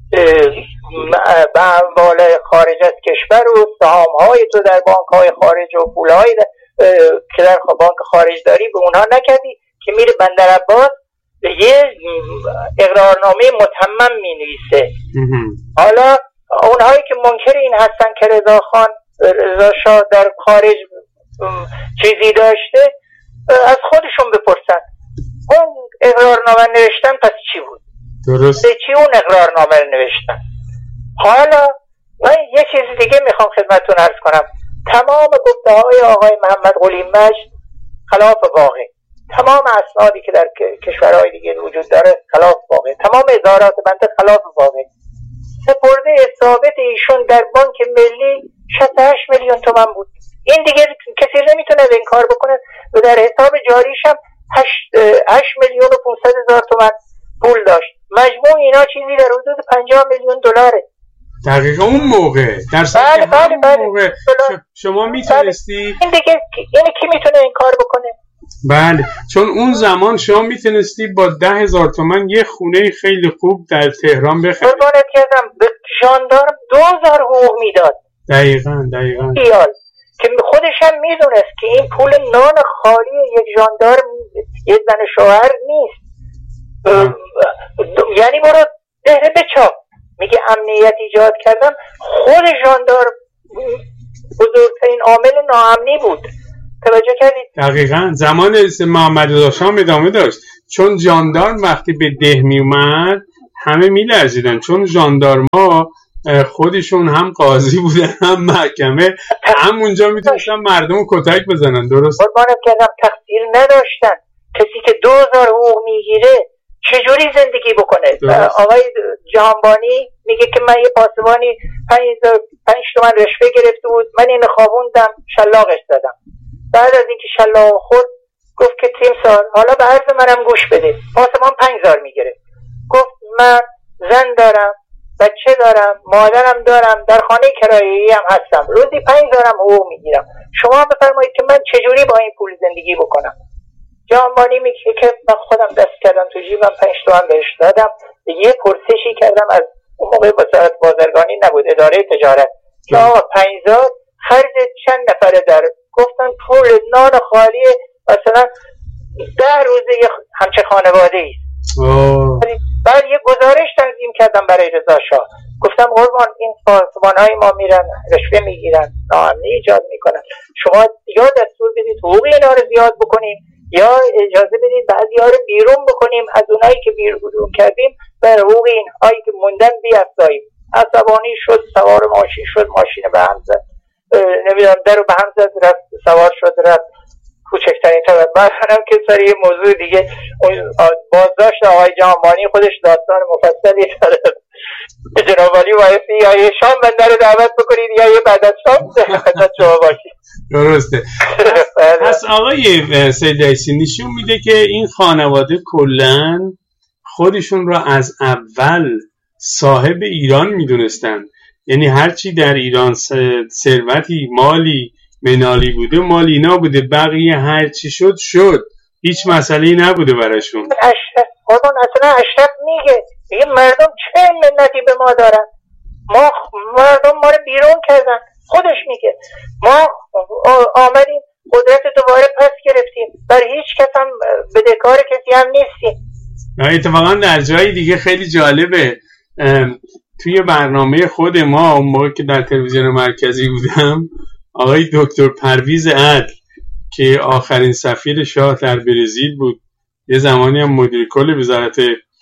به اموال خارج از کشور و سهام‌های تو در بانک‌های خارج و پول‌های که در بانک خارج داری به اونها نکردی، که میره بندر عباس یه اقرارنامه متمم می‌نویسه. حالا اونهایی که منکر این هستن که رضا خان رضا شاه در خارج چیزی داشته از خودشون بپرسن اون اقرارنامه نوشتن پس چی بود؟ درست. چی اون اقرارنامه رو نوشتن؟ حالا من یه چیز دیگه میخوام خدمتتون عرض کنم. تمام گفته های آقای محمد قلی مجد خلاف واقع، تمام اسنادی که در کشورهای دیگه وجود داره خلاف واقع، تمام ادارات بنده خلاف واقع. سپرده ثابت ایشون در بانک ملی شصت و هشت میلیون تومان بود. این دیگه کسی نمیتونه این کار بکنه. و در حساب جاریش هم هشت میلیون و پانصد هزار تومان پول داشت. مجموع اینا چیزی در حدود پنجاه میلیون دلاره. دقیقا اون موقع در بله بله بله موقع شما میتونستی این دیگه این کی میتونه این کار بکنه؟ بله، چون اون زمان شما میتونستی با ده هزار تومن یه خونه خیلی خوب در تهران بخری. قربانت کردم به ژاندارم دو هزار حقوق میداد. دقیقاً دقیقاً ایال که خودش هم میدونست که این پول نان خالی یک ژاندارم یک زن شوهر نیست. یعنی برو دهره بچاپ. میگه امنیت ایجاد کردم. خود ژاندارم بزرگترین عامل ناامنی بود. توجه کردید؟ دقیقاً زمان محمد رضا شاه ادامه داشت، چون ژاندارم وقتی به ده می اومد همه میلرزیدن، چون ژاندارما خودشون هم قاضی بودن هم محکمه، هم اونجا میتونستن مردم رو کتک بزنن. درست. قربانت کردم تقصیر نداشتن. کسی که دو هزار حقوق میگیره چجوری زندگی بکنه؟ آقای جهانبانی میگه که من یه پاسبانی پنج تومن رشوه گرفته بود، من اینو خوابوندم شلاقش زدم. بعد از اینکه شلاق خورد گفت که تیم سال حالا به عرض منم گوش بده. پاسبان پنج هزار میگیره. گفت من زن دارم، بچه دارم، مادرم دارم، در خانه کرایه‌ای هم هستم، روزی پنج هزارم حقوق میگیرم، شما بفرمایید که من چجوری با این پول زندگی بکنم؟ جهانبانی میگه که من خودم دست کردم تو جیبم پنج تومن بهش دادم. یه پرسشی کردم از اون موقع وزارت بازرگانی نبود، اداره تجارت، که آقا پنج هزار خرج چند نفره در؟ گفتن پول نان خالی مثلا ده روزه همچه خانواده ای. بعد یه گزارش تنظیم کردم برای رضا شاه. گفتم قربان این سازمان‌های ما میرن رشوه میگیرن، ناامنی ایجاد میکنن، شما یا دستور بدید حقوق اینا رو زیاد بکنیم یا اجازه بدید بعضی‌ها رو بیرون بکنیم، از اونایی که بیرون کردیم بر حقوق اینهایی که موندن بیافزاییم. عصبانی شد، سوار ماشین شد، ماشین به هم زد، نمیدونم در رو به هم زد، رفت سوار شد رفت کوچکترین طرف. بعدم که سر یه موضوع دیگه بازداشت آقای جهانبانی خودش داستان مفصلی داره. جناب عالی بایستی یا یه شام بنده رو دعوت بکنید یا یه بعد از شام خدمت شما باشید. درسته. پس آقای سید عیسی نشون میده که این خانواده کلن خودشون را از اول صاحب ایران میدونستن، یعنی هرچی در ایران ثروتی مالی منالی بوده مال اینا بوده، بقیه هرچی شد شد، هیچ مسئله‌ای نبوده براشون. اشرف قربان اصلا اشرف میگه میگه مردم چه منتی به ما دارن، ما مردم ما رو بیرون کردن. خودش میگه ما آمدیم قدرت دوباره پس گرفتیم، بر هیچ کس هم بدهکار کسی هم نیستیم. اتفاقا در جای دیگه خیلی جالبه، توی برنامه خود ما اون موقع که در تلویزیون مرکزی بودم، آقای دکتر پرویز عدل که آخرین سفیر شاه در برزیل بود، یه زمانی هم مدیر کل وزارت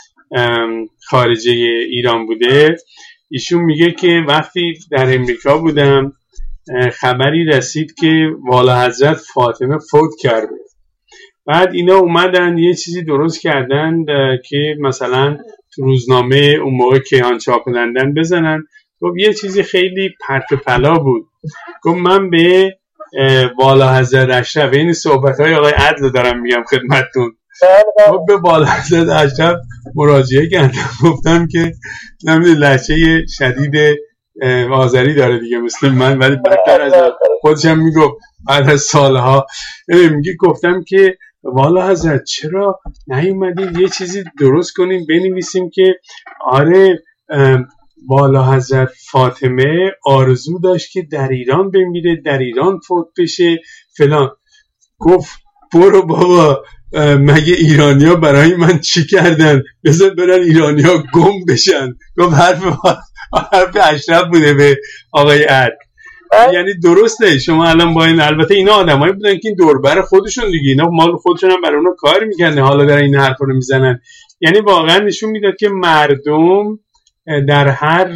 خارجه ایران بوده، ایشون میگه که وقتی در امریکا بودم خبری رسید که والا حضرت فاطمه فوت کرده. بعد اینا اومدن یه چیزی درست کردن که مثلا تو روزنامه اون موقع کیهان چاپ کنندن بزنن. گفت یه چیزی خیلی پرت و پلا بود، گفت من به والا حضرت اشرف، این صحبت‌های آقای عدل دارم میگم خدمتتون، گفت به والا حضرت اشرف مراجعه کردم، گفتم که نمیدونم لهجه شدید آذری داره دیگه مثل من، ولی بدتر از خودشم میگفت بعد از سالها میگه گفتم که والا حضرت چرا نیومدید یه چیزی درست کنیم بنویسیم که آره والا حضرت فاطمه آرزو داشت که در ایران بمیره، در ایران فوت بشه فلان. گفت برو بابا، مگه ایرانیا برای من چی کردن؟ بذار برن ایرانیا گم بشن. گفت حرف حرف اشرف بوده به آقای عدل. یعنی درسته شما الان با این، البته اینا آدمایی بودن که این دوربر خودشون دیگه، اینا مال خودشون هم برای اونا کار میکنه، حالا در این حرفا رو میزنن. یعنی واقعا نشون میداد که مردم در هر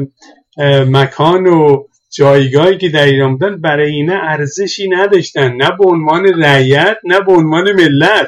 مکان و جایگاهی که در ایران بودن برای اینا ارزشی نداشتن، نه به عنوان رعیت نه به عنوان ملت.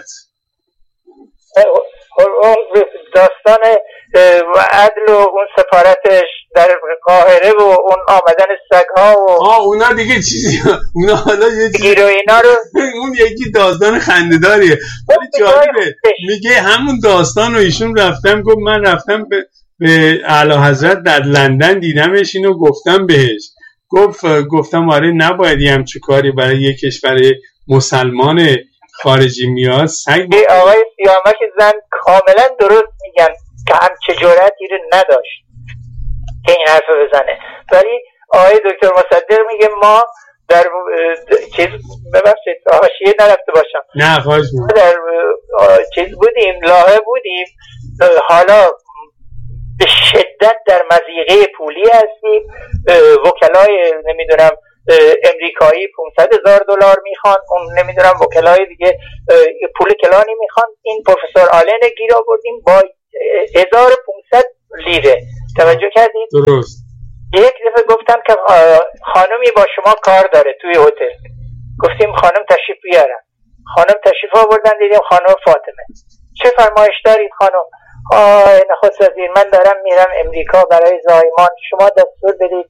داستان عدل و اون سفارتش در قاهره و اون آمدن سگ‌ها و آه اونا دیگه چیزی، اونا حالا یه چیزی گیر و اینا رو اون یکی داستان خنده‌داریه، ولی جالبه میگه همون داستان رو ایشون رفتم، گفت من رفتم به به اعلی حضرت در لندن دیدمش، اینو گفتم بهش، گفت گفتم آره نباید یه همچه کاری برای یک کشور مسلمان خارجی میاد سگ. آقای سیامک زن کاملا درست میگن که همچه جرأتی رو نداشت که این حرف بزنه، ولی آقای دکتر مصدق میگه ما در چیز ببخشید حاشیه نرفته باشم، نه خواهش می‌کنم، در چیز بودیم لاهه بودیم، حالا به شدت در مضیقه پولی هستیم، وکلای نمیدونم امریکایی پانصد هزار دلار میخوان، اون نمیدونم وکلای دیگه پول کلانی میخوان، این پروفسور آلن گیر آوردیم با هزار و پانصد لیره. توجه کردید؟ درست. یک دفعه گفتم که خانمی با شما کار داره توی هتل، گفتیم خانم تشریف بیارن، خانم تشریف آوردن، دیدیم خانم فاطمه. چه فرمایش دارید خانم؟ آه نخست وزیر من دارم میرم امریکا برای زایمان، شما دستور بدید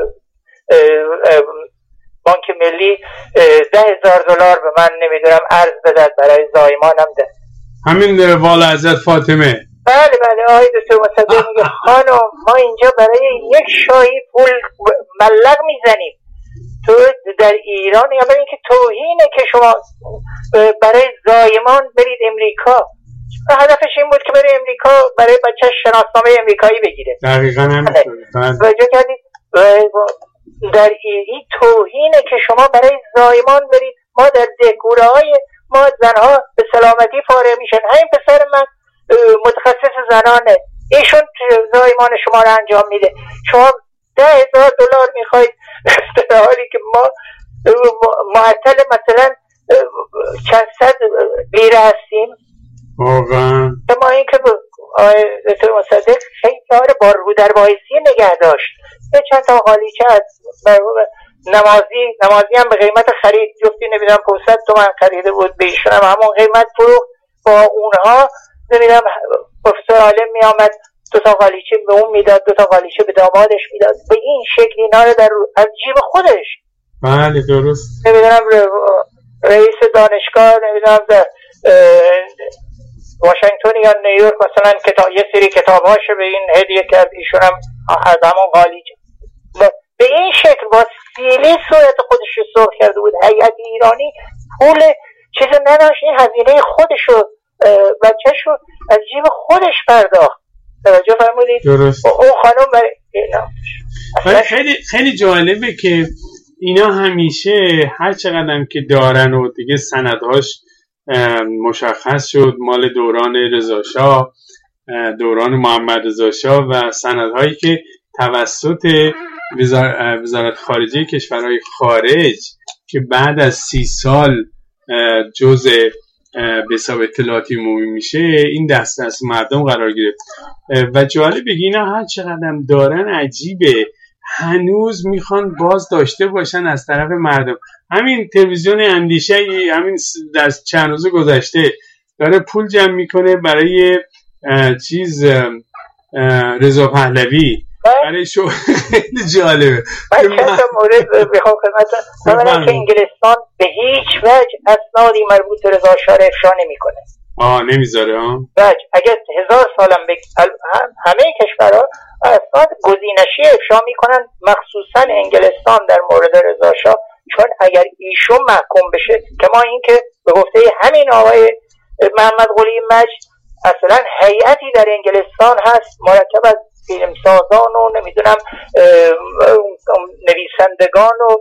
بانک ملی ده هزار دلار به من نمیدونم ارز بدد برای زایمانم ده. همین والا حضرت فاطمه. بله بله آقای دکتر مصدق میگه خانم ما اینجا برای یک شایی پول مبلغ میزنیم، تو در ایران یا برای اینکه توهینه که شما برای زایمان برید امریکا. هدفش این بود که برای امریکا برای بچه شناسنامه امریکایی بگیره. دقیقاً همینطوره. توجه کردید؟ در این توهینه که شما برای زایمان برید. ما در دهکوره های ما زنها به سلامتی فارغ میشن. همین پسر من متخصص زنانه، ایشون زایمان شما رو انجام میده، شما ده هزار دلار میخواید در حالی که ما معطل مثلا چند صد لیره هستیم. واقعا ما این که دکتر مصدق خیلی کار با رو در وایسی نگه داشت. یه چند تا قالیچه از نمازی نمازی هم به قیمت خرید، جفتی نمیدونم پانصد تومن خریده بود، به ایشون هم همون قیمت فروخت. با اونها نمیدونم پروفسور عالم میامد دو تا قالیچه به اون میداد، دو تا قالیچه به دامادش میداد، به این شکل اینا رو در از جیب خودش. بله درست. نمیدونم رئیس دانشگاه نمیدونم در واشنگتن یا نیویورک مثلا کتاب یه سری کتاباشو به این هدیه کرد، ایشون هم از همون قالیچه به این شکل با سیلی صورت خودش رو سرخ کرده بود. هیئت ایرانی پول چیز نداشت، این هزینه خودشو بچه‌شو از جیب خودش پرداخت. توجه فرمودید؟ درست. اون خانم برای خیلی خیلی جالبه که اینا همیشه هر چقدر که دارن و دیگه سندهاش مشخص شد، مال دوران رضا شاه، دوران محمد رضا شاه و سندهایی که توسط وزارت خارجه کشورهای خارج که بعد از سی سال جزء به حساب اطلاعاتی عمومی میشه این دست دست مردم قرار گرفت. و جالب بگی اینا هر چقدر دارن عجیبه، هنوز میخوان باز داشته باشن از طرف مردم. همین تلویزیون اندیشه همین در چند روز گذشته داره پول جمع میکنه برای چیز رضا پهلوی، برای شو خیلی جالبه. من چند تا مورد بخوام خدمتتون اولا که انگلستان به هیچ وجه اسنادی مربوط به رضا شاه افشا نمیکنه. آه نمیذاره ها؟ وجه اگر هزار سالم بگ... همه کشورها اسناد گزینشی افشا میکنن، مخصوصا انگلستان در مورد رضا شاه، چون اگر ایشون محکوم بشه که ما این که به گفته همین آقای محمد قلی مجد اصلا هیئتی در انگلستان هست مرکب از فیلمسازان و نمیدونم نویسندگان و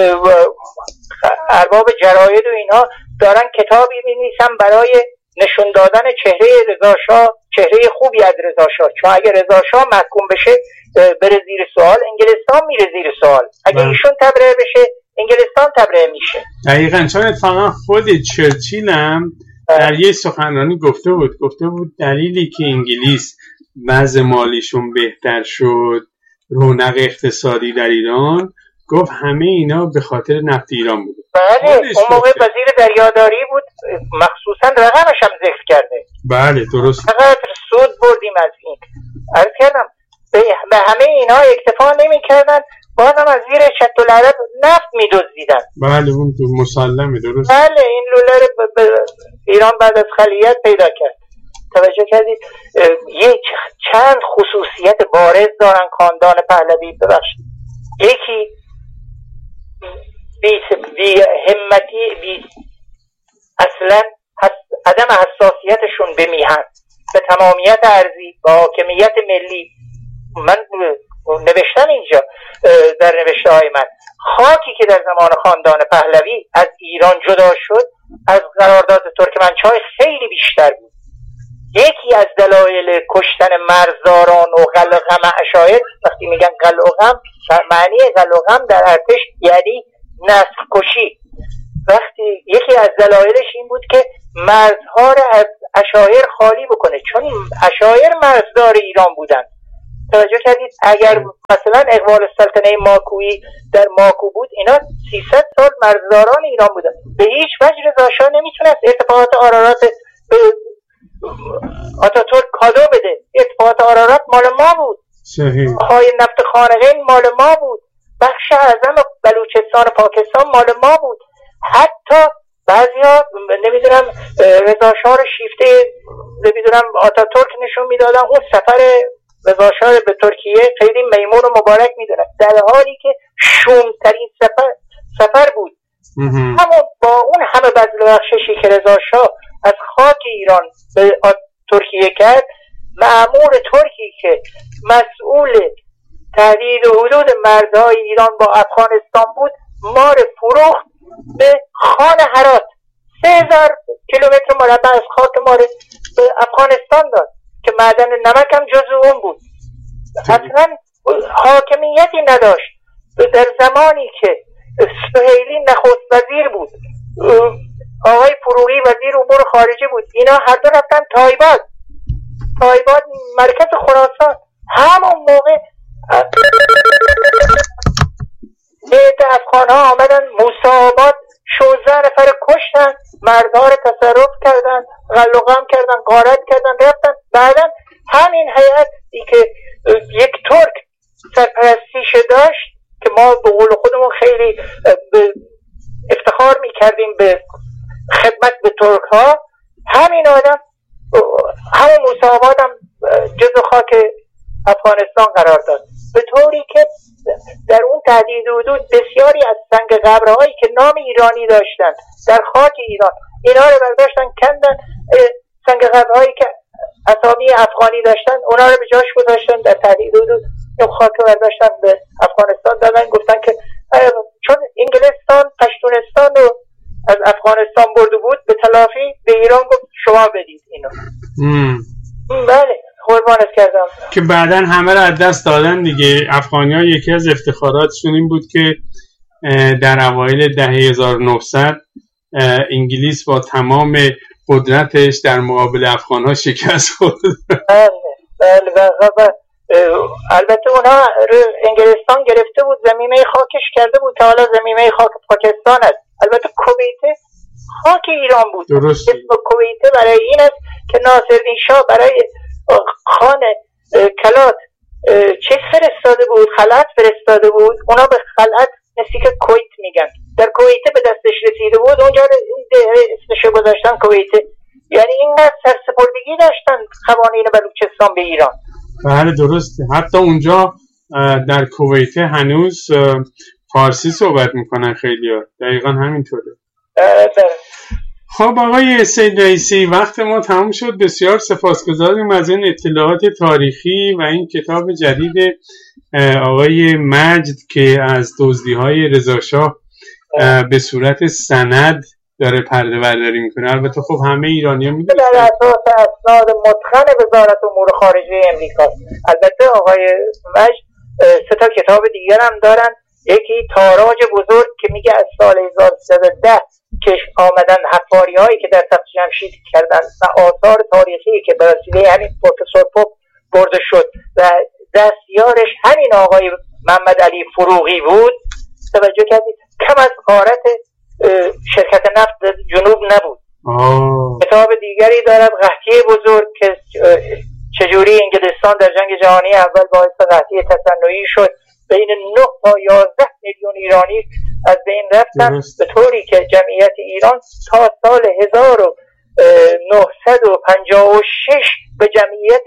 ارباب جراید و اینها دارن کتابی می‌نویسن برای نشون دادن چهره رضا شاه، چهره خوبی از رضا شاه، چون اگر رضا شاه محکوم بشه بره زیر سوال، انگلستان میره زیر سوال. اگر ایشون تبرئه بشه انگلستان تبرئه میشه. دقیقاً، چون اتفاقا خود چرچیل هم در یه سخنرانی گفته بود گفته بود دلیلی که انگلیس وضع مالیشون بهتر شد، رونق اقتصادی در ایران، گفت همه اینا به خاطر نفت ایران بود. بله اون موقع وزیر دریاداری بود، مخصوصا رقمش هم ذکر کرده. بله درست. فقط سود بردیم از این. عرض کردم به همه اینا اکتفا نمی کردن، بازم از زیر شط العرب نفت می دزدیدن. بله اون مسلمه درست. بله این لوله رو ب... ب... ایران بعد از خلیت پیدا کرد. توجه کردید یک چند خصوصیت بارز دارن خاندان پهلوی. ببخشید یکی بی, بی همتی بی اصلا حس... عدم حساسیتشون به میهن، به تمامیت ارضی، به حاکمیت ملی. من نوشتم اینجا در نوشته های من خاکی که در زمان خاندان پهلوی از ایران جدا شد از قرارداد ترکمنچای خیلی بیشتر بود. یکی از دلایل کشتن مرزداران و قلقم اشایر، وقتی میگن قلقم معنی قلقم در ارتش یعنی نسل کشی، وقتی یکی از دلایلش این بود که مرزها را از اشایر خالی بکنه، چون اشایر مرزدار ایران بودن. توجه کردید اگر مثلا اقبال السلطنه ماکویی در ماکو بود، اینا سیصد سال مرزداران ایران بودن. به هیچ وجه رضا شاه نمیتونست ارتفاعات آرارات آتاتورک کادو بده. ارتفاعات آرارات مال ما بود، های نفت خانقین مال ما بود، بخش اعظم بلوچستان پاکستان مال ما بود. حتی بعضیا نمیدونم رضا شاه رو شیفته نمیدونم آتاتورک نشون میدادن، اون سفر رضا شاه به ترکیه خیلی میمون و مبارک میدونن، در حالی که شومترین سفر سفر بود. همون با اون همه بذل و بخششی که رضا شاه از خاک ایران به ترکیه کرد، مأمور ترکی که مسئول تهدید حدود مرزهای ایران با افغانستان بود، ما رو فروخت به خان هرات. سه هزار کیلومتر مربع از خاک ما رو به افغانستان داد که معدن نمک هم جزو اون بود. اصلا حاکمیتی نداشت. در زمانی که سهیلی نخست وزیر بود، آقای فروغی وزیر امور خارجه بود، اینا هر دو رفتن تایباد. تایباد مرکز خراسان. همون موقع بیت افغان ها آمدن موسیاباد، شوزده نفر کشتن، مردها رو تصرف کردن، غلقم کردن، غارت کردن، رفتن. بعدا همین هیئتی که یک ترک سرپرستیش داشت که ما به قول خودمون خیلی افتخار میکردیم به خدمت به ترک ها، همین آدم همون موسیاباد هم جزو خاک افغانستان قرار داد، به طوری که در اون تهدید حدود بسیاری از سنگ قبرهایی که نام ایرانی داشتن در خاک ایران، اینا رو برداشتن کندن. سنگ قبرهایی که اسامی افغانی داشتن اونا رو به جاش گذاشتن، در تهدید حدود اون خاک رو برداشتن به افغانستان دادن. گفتن که چون انگلستان پشتونستان رو از افغانستان برده بود، به تلافی به ایران گفت شما بدید اینو. بله قربانت کردم. که بعدا همه رو از دست دادن دیگه. افغانی‌ها یکی از افتخاراتشون این بود که در اوایل دهه هزار و نهصد انگلیس با تمام قدرتش در مقابل افغان‌ها شکست خورد. بله بله بله. البته اونها انگلستان گرفته بود، زمینه خاکش کرده بود که حالا زمینه خاک پاکستان است. البته کویت خاک ایران بود. درست. اسم کویت برای این است که ناصرالدین شاه برای خان کلات چیز فرستاده بود، خلعت فرستاده بود. اونا به خلعت نزدیک کویت میگن. در کویت به دستش رسیده بود، اونجا اسمشو گذاشتن کویت. یعنی این سرسپردگی داشتن قوانین بلوچستان به ایران. بله درسته. حتی اونجا در کویت هنوز فارسی صحبت میکنن خیلی‌ها. دقیقاً همینطوره. خب آقای سید رئیسی، وقت ما تمام شد. بسیار سپاسگزاریم از این اطلاعات تاریخی و این کتاب جدید آقای مجد که از دزدی‌های رضاشاه به صورت سند داره پرده برداری میکنه. البته خب همه ایرانی‌ها میدونن در اساس اسناد متقن وزارت امور خارجه امریکا. البته آقای مجد سه تا کتاب دیگر هم دارن. یکی تاراج بزرگ که میگه از سال هزار و سیصد و ده که آمدن حفاری هایی که در تخت جمشید کردن و آثار تاریخی که به وسیله همین پروفسور پوپ برده شد و دستیارش همین آقای محمد علی فروغی بود. توجه کردید کم از غارت شرکت نفت جنوب نبود. آه. کتاب دیگری دارد قحطی بزرگ که چجوری انگلستان در جنگ جهانی اول باعث قحطی تصنعی شد، بین نه تا یازده میلیون ایرانی از بین رفتن، به طوری که جمعیت ایران تا سال هزار و نهصد و پنجاه و شش به جمعیت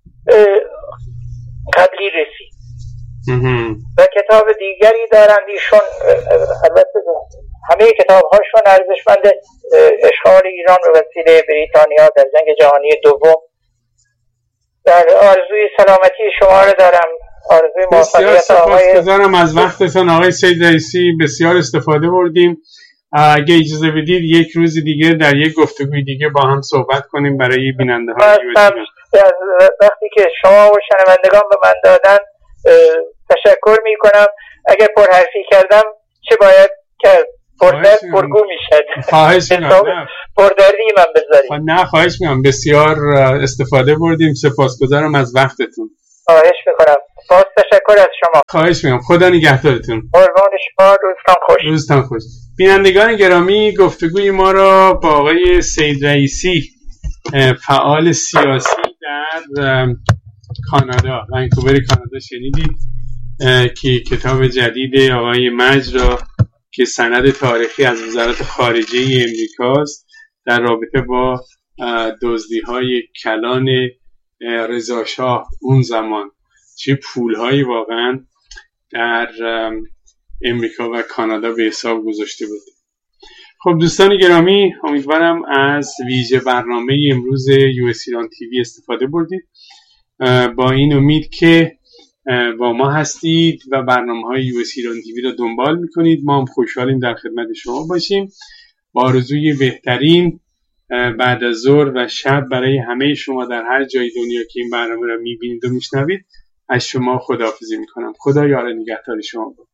قبلی رسید. و کتاب دیگری دارند ایشون، البته همه کتاب هاشون ارزشمند، اشغال ایران به وسیله بریتانیا در جنگ جهانی دوم. در آرزوی سلامتی شما رو دارم. آرزوی موفقیت. سپاسگزارم از وقتتون آقای سید رئیسی. بسیار استفاده بردیم. اگه اجازه بدید یک روز دیگه در یک گفتگوی دیگه با هم صحبت کنیم برای بیننده ها. وقتی که شما و شنوندگان به من دادن تشکر می کنم. اگر پرحرفی کردم چه باید کرد؟ پردرد پرگو می شد. خواهش میکنم. پردردی من بذارید. نه خواهش میکنم. بسیار استفاده بردیم. سپاسگزارم از وقتتون. خواهش میکنم. باز تشکر از شما. خواهش میکنم. خدا نگهدارتون. قربان شما. روزتان خوش. روزتان خوش. بینندگان گرامی، گفتگوی ما را با آقای سید رئیسی، فعال سیاسی در کانادا، ونکوور کانادا شنیدید که کتاب جدید آقای مجد را که سند تاریخی از وزارت خارجه امریکاست در رابطه با دزدی‌های کلان رضاشاه اون زمان، چه پول‌هایی واقعا در امریکا و کانادا به حساب گذاشته بود. خب دوستان گرامی، امیدوارم از ویژه برنامه امروز یو اس ایران تیوی استفاده بردید. با این امید که با ما هستید و برنامه‌های یو اس ایران تیوی رو دنبال می‌کنید. ما هم خوشحالیم در خدمت شما باشیم. با آرزوی بهترین بعد از ظهر و شب برای همه شما در هر جای دنیا که این برنامه را میبینید و میشنوید از شما خداحافظی میکنم. خدا یار نگهدار شما بود.